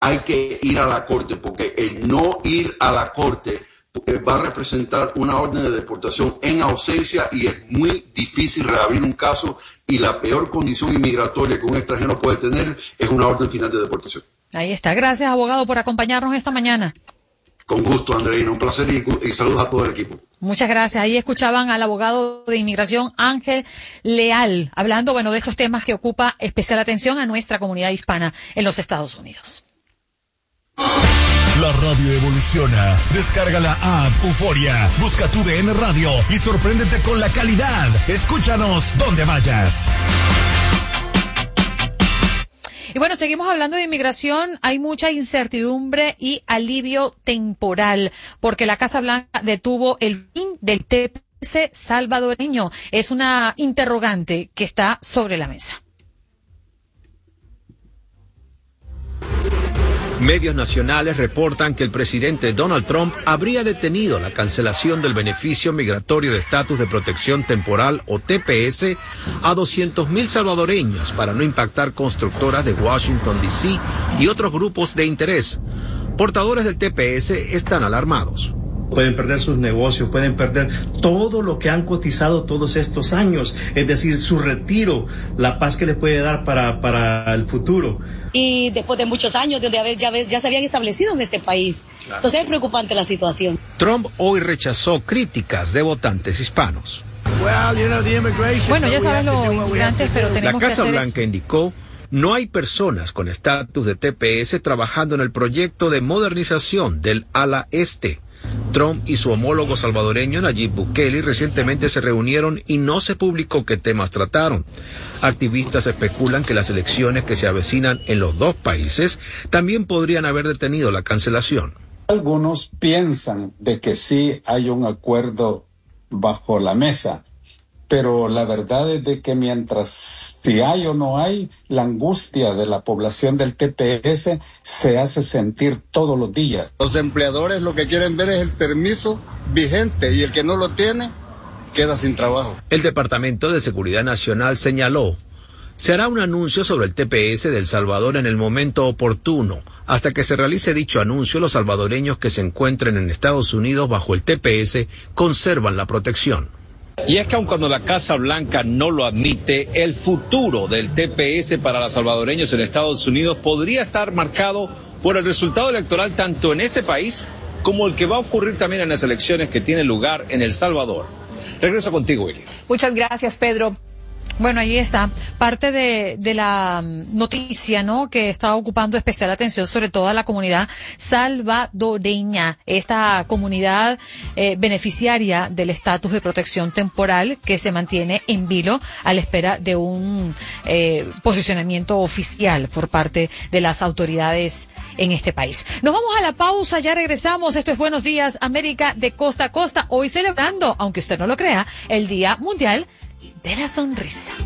hay que ir a la corte, porque el no ir a la corte va a representar una orden de deportación en ausencia y es muy difícil reabrir un caso, y la peor condición inmigratoria que un extranjero puede tener es una orden final de deportación. Ahí está. Gracias, abogado, por acompañarnos esta mañana. Con gusto, Andreina. Un placer y saludos a todo el equipo. Muchas gracias. Ahí escuchaban al abogado de inmigración Ángel Leal, hablando, de estos temas que ocupa especial atención a nuestra comunidad hispana en los Estados Unidos. La radio evoluciona. Descarga la app Euforia. Busca tu DN Radio y sorpréndete con la calidad. Escúchanos donde vayas. Y bueno, seguimos hablando de inmigración. Hay mucha incertidumbre y alivio temporal porque la Casa Blanca detuvo el fin del TPS salvadoreño. Es una interrogante que está sobre la mesa. Medios nacionales reportan que el presidente Donald Trump habría detenido la cancelación del beneficio migratorio de estatus de protección temporal o TPS a 200,000 salvadoreños para no impactar constructoras de Washington, D.C. y otros grupos de interés. Portadores del TPS están alarmados. Pueden perder sus negocios, pueden perder todo lo que han cotizado todos estos años, es decir, su retiro, la paz que les puede dar para el futuro. Y después de muchos años donde ya se habían establecido en este país. Claro. Entonces es preocupante la situación. Trump hoy rechazó críticas de votantes hispanos. Bueno, ya sabes los inmigrantes, pero tenemos que hacer... La Casa Blanca indicó: no hay personas con estatus de TPS trabajando en el proyecto de modernización del ala este. Trump y su homólogo salvadoreño Nayib Bukele recientemente se reunieron y no se publicó qué temas trataron. Activistas especulan que las elecciones que se avecinan en los dos países también podrían haber detenido la cancelación. Algunos piensan de que sí hay un acuerdo bajo la mesa, pero la verdad es de que si hay o no hay, la angustia de la población del TPS se hace sentir todos los días. Los empleadores lo que quieren ver es el permiso vigente y el que no lo tiene queda sin trabajo. El Departamento de Seguridad Nacional señaló: se hará un anuncio sobre el TPS de El Salvador en el momento oportuno. Hasta que se realice dicho anuncio, los salvadoreños que se encuentren en Estados Unidos bajo el TPS conservan la protección. Y es que aun cuando la Casa Blanca no lo admite, el futuro del TPS para los salvadoreños en Estados Unidos podría estar marcado por el resultado electoral tanto en este país como el que va a ocurrir también en las elecciones que tienen lugar en El Salvador. Regreso contigo, Willy. Muchas gracias, Pedro. Bueno, ahí está parte de la noticia, ¿no?, que está ocupando especial atención sobre todo a la comunidad salvadoreña, esta comunidad beneficiaria del estatus de protección temporal que se mantiene en vilo a la espera de un posicionamiento oficial por parte de las autoridades en este país. Nos vamos a la pausa, ya regresamos. Esto es Buenos Días América de costa a costa, hoy celebrando, aunque usted no lo crea, el Día Mundial de la Sonrisa.